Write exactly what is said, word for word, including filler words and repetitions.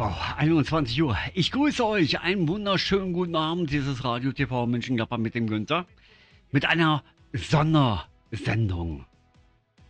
Oh, einundzwanzig Uhr. Ich grüße euch. Einen wunderschönen guten Abend. Dieses Radio T V Mönchengladbach mit dem Günther. Mit einer Sondersendung.